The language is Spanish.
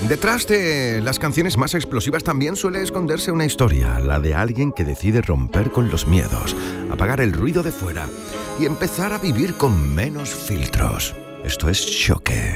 Detrás de las canciones más explosivas también suele esconderse una historia, la de alguien que decide romper con los miedos, apagar el ruido de fuera y empezar a vivir con menos filtros. Esto es Choque.